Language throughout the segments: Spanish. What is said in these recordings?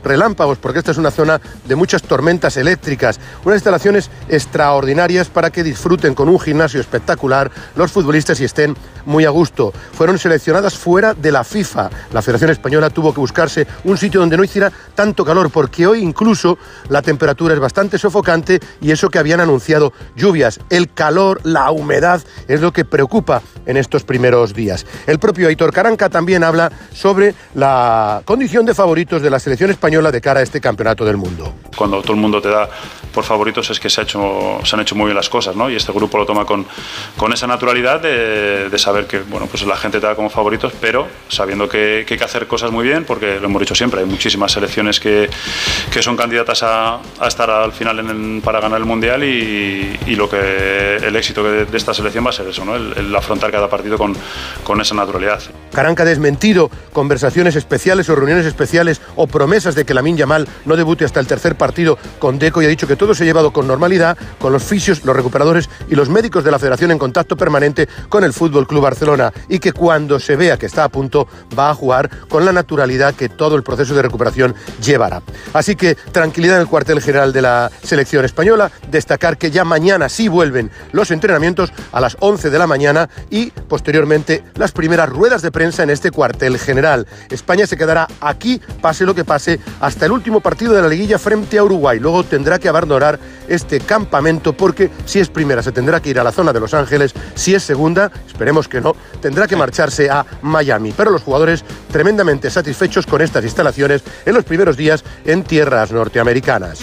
relámpagos, porque esta es una zona de muchas tormentas eléctricas. Unas instalaciones extraordinarias para que disfruten con un gimnasio espectacular los futbolistas y estén muy a gusto. Fueron seleccionadas fuera de la FIFA. La Federación Española tuvo que buscarse un sitio donde no hiciera tanto calor, porque hoy incluso la temperatura es bastante sofocante y eso que habían anunciado lluvias. El calor, la humedad es lo que preocupa en estos primeros días. El propio Aitor Karanka también habla sobre la condición de favoritos de la selección española de cara a este campeonato del mundo. Cuando todo el mundo te da por favoritos es que se han hecho muy bien las cosas, ¿no? Y este grupo lo toma con esa naturalidad de saber que bueno, pues la gente te da como favoritos, pero sabiendo que hay que hacer cosas muy bien, porque lo hemos dicho siempre, hay muchísimas selecciones que son candidatas a estar al final para ganar el Mundial y el éxito de esta selección va a ser eso, ¿no? El afrontar cada partido con esa naturalidad. Karanka ha desmentido conversaciones especiales o reuniones especiales o promesas de que Lamine Yamal no debute hasta el tercer partido con Deco y ha dicho que todo se ha llevado con normalidad, con los fisios, los recuperadores y los médicos de la Federación en contacto permanente con el Fútbol Club Barcelona y que cuando se vea que está a punto va a jugar con la naturalidad que todo el proceso de recuperación llevará. Así que tranquilidad en el cuartel general de la selección española, destacar que ya mañana sí vuelven los entrenamientos a las 11 de la mañana y posteriormente las primeras ruedas de prensa en este cuartel general. España se quedará aquí, pase lo que pase, hasta el último partido de la liguilla frente a Uruguay. Luego tendrá que abandonar este campamento porque si es primera se tendrá que ir a la zona de Los Ángeles, si es segunda, esperemos que no, tendrá que marcharse a Miami. Pero los jugadores tremendamente satisfechos con estas instalaciones en los primeros días en tierras norteamericanas.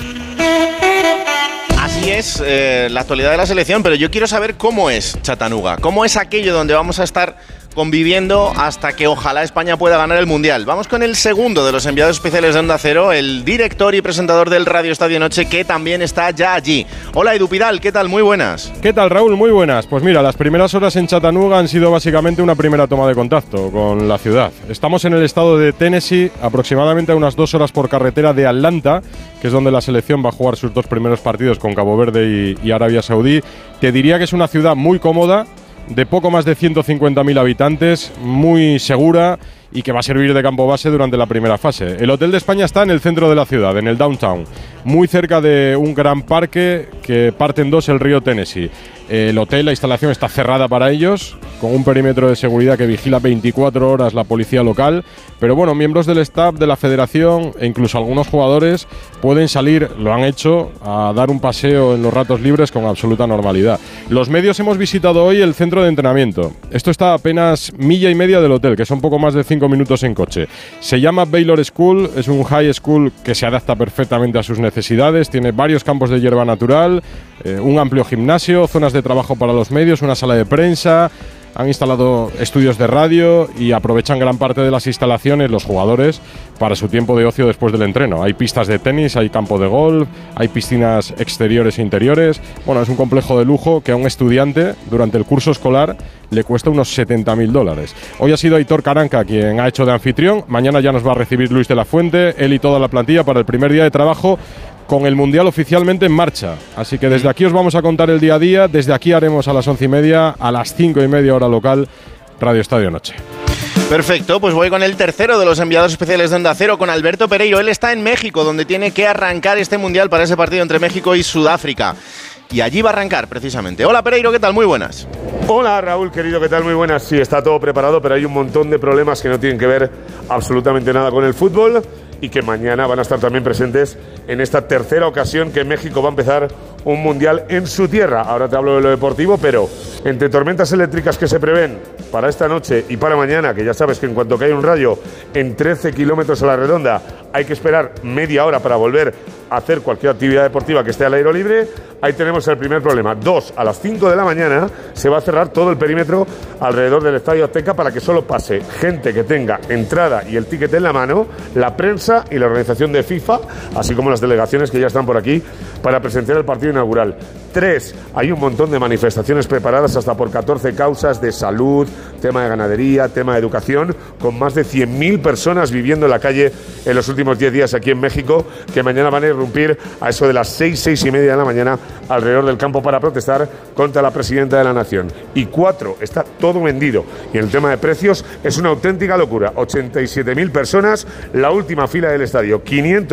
Así es la actualidad de la selección, pero yo quiero saber cómo es Chattanooga, cómo es aquello donde vamos a estar conviviendo hasta que ojalá España pueda ganar el Mundial. Vamos con el segundo de los enviados especiales de Onda Cero, el director y presentador del Radio Estadio Noche, que también está ya allí. Hola, Edu Pidal, ¿qué tal? Muy buenas. ¿Qué tal, Raúl? Muy buenas. Pues mira, las primeras horas en Chattanooga han sido básicamente una primera toma de contacto con la ciudad. Estamos en el estado de Tennessee, aproximadamente a unas 2 horas por carretera de Atlanta, que es donde la selección va a jugar sus 2 primeros partidos con Cabo Verde y Arabia Saudí. Te diría que es una ciudad muy cómoda, de poco más de 150.000 habitantes, muy segura y que va a servir de campo base durante la primera fase. El Hotel de España está en el centro de la ciudad, en el downtown, muy cerca de un gran parque que parte en dos el río Tennessee. El hotel, la instalación está cerrada para ellos, con un perímetro de seguridad que vigila 24 horas la policía local, pero bueno, miembros del staff de la federación e incluso algunos jugadores pueden salir, lo han hecho, a dar un paseo en los ratos libres con absoluta normalidad. Los medios hemos visitado hoy el centro de entrenamiento. Esto está a apenas 1,5 millas del hotel, que son poco más de 5 minutos en coche. Se llama Baylor School, es un high school que se adapta perfectamente a sus necesidades, tiene varios campos de hierba natural, un amplio gimnasio, zonas de trabajo para los medios, una sala de prensa. Han instalado estudios de radio y aprovechan gran parte de las instalaciones los jugadores para su tiempo de ocio después del entreno. Hay pistas de tenis, hay campo de golf, hay piscinas exteriores e interiores. Bueno, es un complejo de lujo que a un estudiante durante el curso escolar le cuesta unos $70.000. Hoy ha sido Aitor Karanka quien ha hecho de anfitrión. Mañana ya nos va a recibir Luis de la Fuente, él y toda la plantilla para el primer día de trabajo con el Mundial oficialmente en marcha. Así que desde aquí os vamos a contar el día a día. Desde aquí haremos a las 11:30, a las 5:30 hora local, Radio Estadio Noche. Perfecto, pues voy con el tercero de los enviados especiales de Onda Cero, con Alberto Pereiro. Él está en México, donde tiene que arrancar este Mundial para ese partido entre México y Sudáfrica. Y allí va a arrancar, precisamente. Hola, Pereiro, ¿qué tal? Muy buenas. Hola, Raúl, querido, ¿qué tal? Muy buenas. Sí, está todo preparado, pero hay un montón de problemas que no tienen que ver absolutamente nada con el fútbol y que mañana van a estar también presentes en esta tercera ocasión que México va a empezar un Mundial en su tierra. Ahora te hablo de lo deportivo, pero entre tormentas eléctricas que se prevén para esta noche y para mañana, que ya sabes que en cuanto cae un rayo en 13 kilómetros a la redonda hay que esperar media hora para volver a hacer cualquier actividad deportiva que esté al aire libre, ahí tenemos el primer problema. 2, a las 5 de la mañana se va a cerrar todo el perímetro alrededor del Estadio Azteca para que solo pase gente que tenga entrada y el ticket en la mano, la prensa y la organización de FIFA, así como las delegaciones que ya están por aquí para presenciar el partido inaugural. 3, hay un montón de manifestaciones preparadas hasta por 14 causas de salud, tema de ganadería, tema de educación, con más de 100.000 personas viviendo en la calle en los últimos 10 días aquí en México, que mañana van a irrumpir a eso de las 6:30 de la mañana alrededor del campo para protestar contra la presidenta de la nación. Y 4, está todo vendido. Y el tema de precios es una auténtica locura. 87.000 personas, la última fila del estadio, 500